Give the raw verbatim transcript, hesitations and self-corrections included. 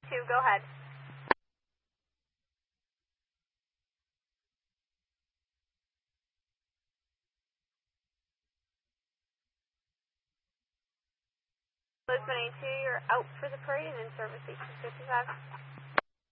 two, go ahead. Lisbon A two, you're out for the parade and in service eighteen fifty-five.